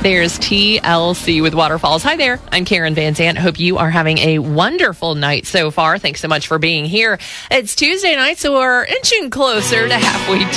There's TLC with Waterfalls. Hi there. I'm Karen Van Zant. Hope you are having a wonderful night so far. Thanks so much for being here. It's Tuesday night, so we're inching closer to halfway